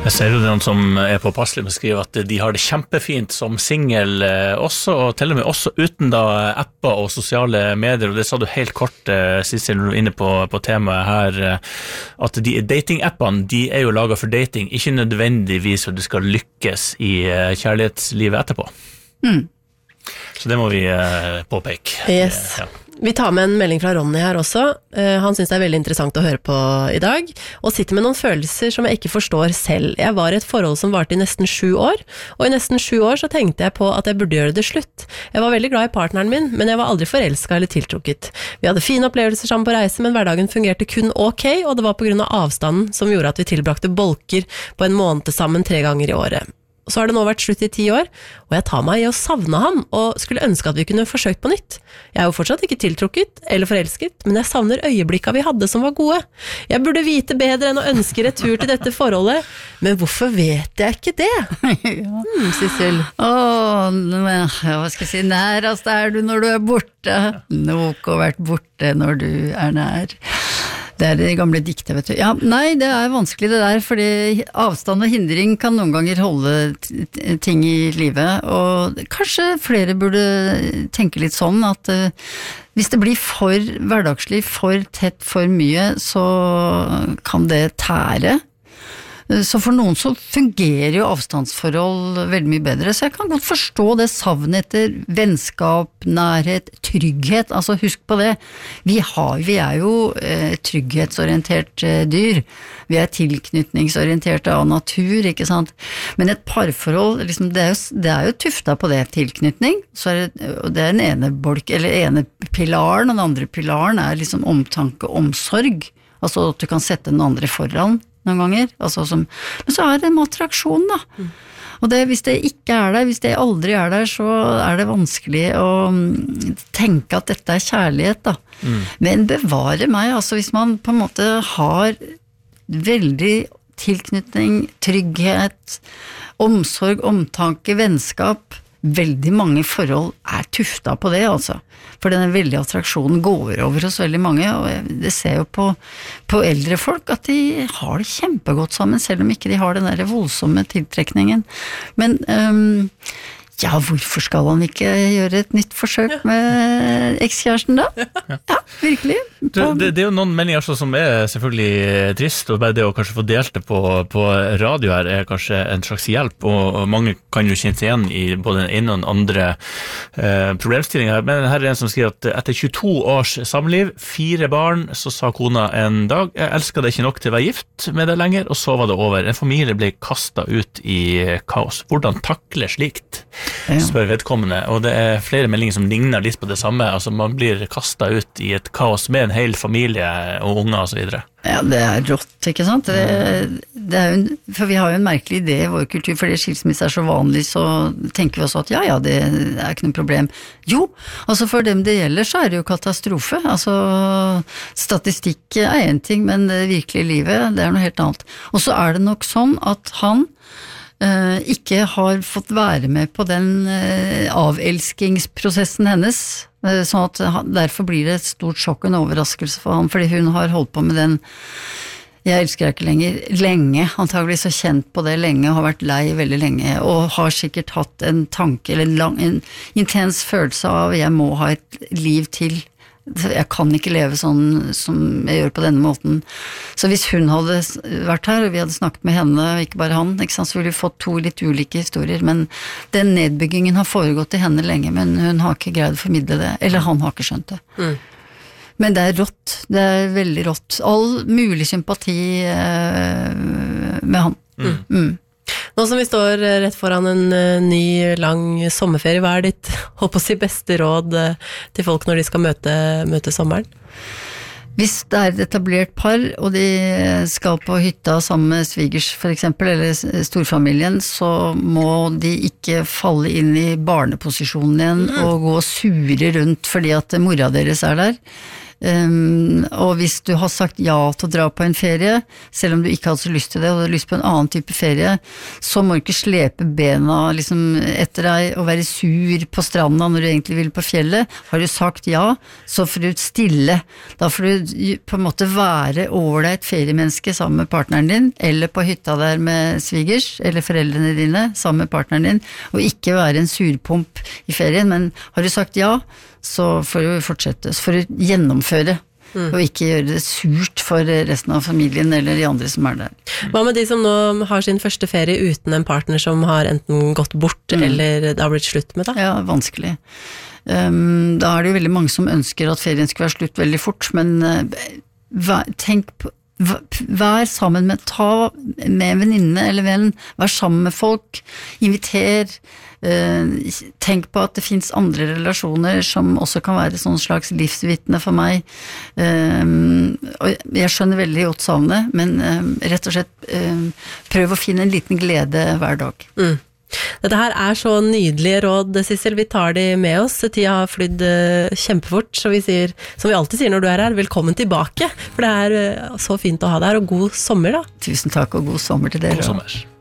Jeg ser jo noen som på passelig med å skrive at de har det kjempefint som single også, og til og med også uten da apper og sosiale medier, og det sa du helt kort Sissel når du er inne på temaet her, at de datingappene, de jo laget for dating, ikke nødvendigvis for at du skal lykkes i kjærlighetslivet etterpå. Så det må vi påpeke. Yes. Ja. Vi tar med en melding fra Ronny her også. Han synes det veldig interessant å høre på i dag, og sitter med noen følelser som jeg ikke forstår selv. Jeg var i et forhold som varte i nesten 7 år, og i nesten 7 år så tenkte jeg på at jeg burde gjøre det slutt. Jeg var veldig glad i partneren min, men jeg var aldri forelsket eller tiltrukket. Vi hadde fine opplevelser sammen på reise, men hverdagen fungerte kun ok, og det var på grunn av avstanden som gjorde at vi tilbrakte bolker på en måned sammen 3 ganger i året. Så har det nå vært slutt i 10 år, og jeg tar meg i å savne ham, og skulle ønske at vi kunne forsøkt på nytt. Jeg jo fortsatt ikke tiltrukket eller forelsket, men jeg savner øyeblikket vi hadde som var gode. Jeg burde vite bedre enn å ønske retur til dette forholdet, men hvorfor vet jeg ikke det? Sissel. Hva skal jeg si, nærast du når du borte, nok å vært borte når du nær. Det gamle diktet, vet du. Ja, nei, det vanskelig det der, fordi avstand og hindring kan noen ganger holde ting i livet, og kanskje flere burde tenke litt sånn at hvis det blir for hverdagslig, for tett, for mye, så kan det tære. Så for noen så fungerer jo avstandsforhold veldig mye bedre, så jeg kan godt forstå det savnet etter vennskap, nærhet, trygghet, altså husk på det, vi jo trygghetsorientert dyr, vi tilknytningsorienterte av natur, ikke sant, men et parforhold, liksom, det jo tufta på det, tilknytning, så det den ene ene pilaren, og den andre pilaren liksom omtanke og omsorg, altså at du kan sette den andre foran, noen ganger, altså men så det en attraksjon da, og hvis det ikke der, hvis det aldri der, så det vanskelig å tenke at dette kjærlighet da, men bevare meg, altså hvis man på en måte har veldig tilknytning, trygghet, omsorg, omtanke, vennskap, veldig mange forhold tufta på det, altså. For denne veldige attraksjonen går over hos veldig mange, og det ser jo på eldre folk at de har det kjempegodt sammen, selv om ikke de har den der voldsomme tiltrekningen. Men ja, hvorfor skal han ikke gjøre et nytt forsøk med ekskjæresten da? Ja, virkelig. Det jo noen meldinger som selvfølgelig trist, og bare det å kanskje få delt det på radio her kanskje en slags hjelp, og mange kan jo kjenne seg igjen i både den ene og den andre problemstillingen her. Men her en som skriver at etter 22 års samliv, 4 barn, så sa kona en dag, jeg elsker deg ikke nok til å være gift med deg lenger, og så var det over. En familie ble kastet ut i kaos. Hvordan takle slikt? Spør vedkommende, og det flere meldinger som ligner litt på det samme, altså man blir kastet ut i et kaos med en hel familie og unger og så videre. Ja, det rått, ikke sant? For vi har jo en merkelig idé i vår kultur, fordi skilsmisse så vanlig, så tenker vi også at ja, det ikke noe problem. Jo, altså for dem det gjelder, så det jo katastrofe. Altså, statistikk en ting, men det virkelige livet, det noe helt annet. Og så det nok sånn at han ikke har fått være med på den avelskingsprosessen hennes, sånn at derfor blir det et stort sjokk og en overraskelse for han, fordi hun har holdt på med den jeg elsker deg ikke lenger, lenge, antagelig så kjent på det lenge, har vært lei veldig lenge, og har sikkert hatt en tanke, eller en intens følelse av jeg må ha et liv til, jeg kan ikke leve sånn som jeg gjør på denne måten. Så hvis hun hadde vært her, og vi hadde snakket med henne, ikke bare han, ikke sant, så ville vi fått 2 litt ulike historier, men den nedbyggingen har foregått i henne lenge, men hun har ikke greid å formidle det, eller han har ikke skjønt det. Men det rått, det veldig rått. All mulig sympati med han. Nå som vi står rett foran en ny, lang sommerferie, hva ditt, holdt på å si, beste råd til folk når de skal møte sommeren? Hvis det et etablert par, og de skal på hytta sammen med svigers for eksempel, eller storfamilien, så må de ikke falle inn i barneposisjonen igjen og gå og sure rundt fordi at mora deres der. Og hvis du har sagt ja til å dra på en ferie, selv om du ikke hadde så lyst til det, og du hadde lyst på en annen type ferie, så må du ikke slepe bena liksom, etter deg og være sur på stranda når du egentlig vil på fjellet. Har du sagt ja, så får du stille. Da får du på en måte være ålreit feriemenneske sammen med partneren din, eller på hytta der med svigers, eller foreldrene dine sammen med partneren din, og ikke være en surpomp i ferien, men har du sagt ja, så får du fortsette, så får du gjennomføre, og ikke gjøre det surt for resten av familien eller de andre som der. Hva med de som nå har sin første ferie uten en partner som har enten gått bort, eller det har blitt slutt med det? Ja, vanskelig. Da det jo veldig mange som ønsker at ferien skal være slutt veldig fort, men tenk på vær sammen med, ta med en venninne eller venn, vær sammen med folk, inviter, tenk på at det finnes andre relasjoner som også kan være sånn slags livsvitne for meg, og jeg skjønner veldig godt savnet, men rett og slett prøv å finne en liten glede hver dag. Dette her så nydelige råd, Sissel. Vi tar de med oss. Tida har flydd kjempefort, så vi sier, som vi alltid sier når du her, velkommen tilbake. For det så fint å ha deg her, og god sommer da. Tusen takk, og god sommer til dere. God sommer.